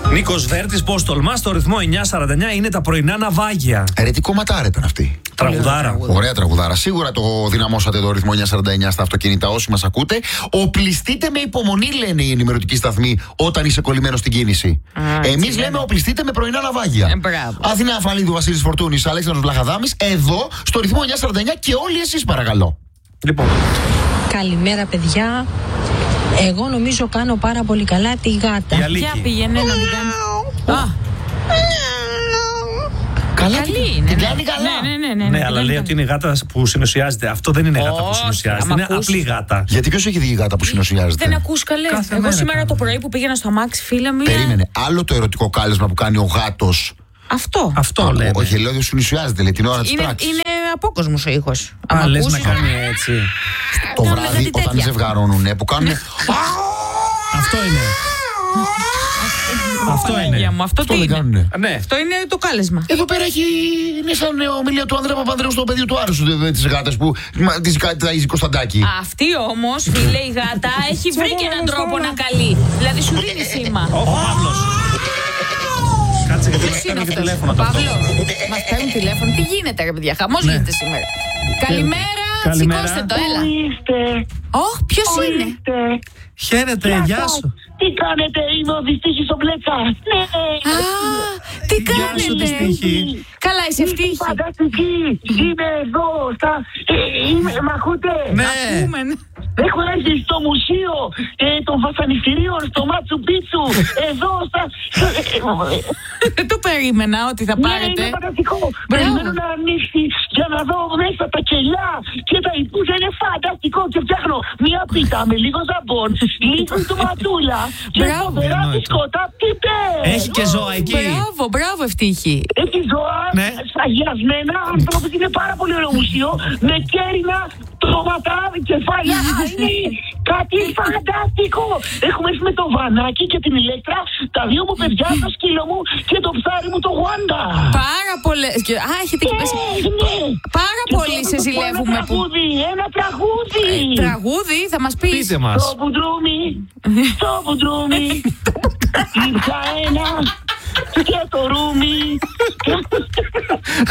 Νίκος Βέρτης, πώς τολμάς, στο ρυθμό 949 είναι τα πρωινά ναυάγια. Ρε, τι κομματάρα ήταν αυτή. Τραγουδάρα. Ωραία τραγουδάρα. Σίγουρα το δυναμώσατε το ρυθμό 949 στα αυτοκίνητα όσοι μας ακούτε. Οπλιστείτε με υπομονή, λένε οι ενημερωτικοί σταθμοί, όταν είσαι κολλημένος στην κίνηση. Εμείς λέμε οπλιστείτε με πρωινά ναυάγια. Αθηνά Αφαλίδου, Βασίλης Φορτούνης, Αλέξανδρος Βλαχαδάμης, εδώ στο ρυθμό 949 και όλοι εσείς παρακαλώ. Λοιπόν. Καλημέρα, παιδιά. Εγώ νομίζω κάνω πάρα πολύ καλά τη γάτα. Για πήγαινε να την κάνει. Καλά, Καλή είναι. την κάνει καλά. Ναι, Αλλά λέει ότι είναι γάτα που συνοσιάζεται. Αυτό δεν είναι γάτα που συνοσιάζεται. Είναι απλή γάτα. Γιατί ποιος έχει δει η γάτα που συνοσιάζεται? Δεν ακούς καλέ. Εγώ σήμερα το πρωί που πήγαινα στο αμάξι, φίλα μου. Περίμενε. Άλλο το ερωτικό κάλεσμα που κάνει ο γάτος. Αυτό λέμε. Όχι, λέω ότι συνοσιάζεται, λέει την ώρα της πράξης. Είναι απόκοσμος ο ήχος. Α, λες να κάνει έτσι. Το βράδυ όταν ζευγαρώνουνε που κάνουν. Αυτό είναι. Αυτό είναι. Αυτό τι δεν είναι. κάνουνε. Ναι. Αυτό είναι το κάλεσμα. Εδώ πέρα είναι σαν ομιλία του Ανδρέα Παπανδρέου στο παιδί του Άρρωστου, τις γάτες που τις ταΐζει Κωνσταντάκη. Αυτή όμως, φίλε, η γάτα έχει βρει και έναν τρόπο να καλεί. Δηλαδή σου δίνει σήμα. Ο Παύλος. Κάτσε γιατί μας παίρνουν και τηλέφωνο. Παύλο, μας παίρνουν τηλέφωνο. Τι γίνεται, ρε παιδιά, χαμός γίνεται σήμερα. Καλημέρα, σηκώστε το, έλα. Ωχ, ποιος είναι? Χαίρετε, γεια σου. Τι κάνετε, είμαι ο Δυστύχης ο Μπλέκας. Ναι. Τι Γεια σου, Δυστύχη. Καλά, είσαι ευτύχη. Φανταστική. Είμαι εδώ. Μ' ακούτε? Ναι. Έχω έρθει στο μουσείο των βασανιστήριων στο Μάτσου Πίτσου. Εδώ Δεν το περίμενα ότι θα Ναι, πάρετε. είναι φανταστικό. Περιμένω να ανοίξει για να δω μέσα τα κελιά και τα υπούσα. Είναι φανταστικό και φτιάχνω μια πίτα με λίγο ζαμπόν, λίγο ντοματούλα και φοβερά μπισκότα πιπές. Έχει και ζώα εκεί. Μπράβο, ευτύχη. Έχει ζώα, Ναι. σφαγιασμένα, ανθρώπους. Είναι πάρα πολύ ωραίο μουσείο με κέρινα, τρώματα, κεφάλια. Είναι κάτι φανταστικό. Έχουμε έρθει με το Βανάκι και την Ηλέκτρα, τα δύο μου παιδιά, το σκύλο μου και το ψάρι μου το Γουάντα. Πάρα πολλές. Α, έχετε και πέσει. Πάρα πολύ σε ζηλεύουμε που. Ένα τραγούδι. Τραγούδι, θα μας πεις. Πείτε μας. Στο μπουντρούμι, λείψα ένα και το ρούμι.